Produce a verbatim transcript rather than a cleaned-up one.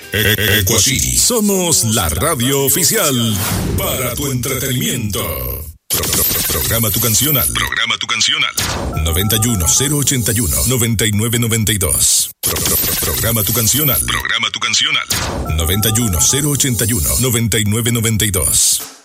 Ecuacity. Somos la radio oficial para tu entretenimiento. Pro, pro, pro, programa tu canción al. Programa tu canción al. noventa y uno, cero ochenta y uno, noventa y nueve noventa y dos. Pro, pro, pro, programa tu canción al. Programa tu canción al. noventa y uno, cero ochenta y uno, noventa y nueve noventa y dos.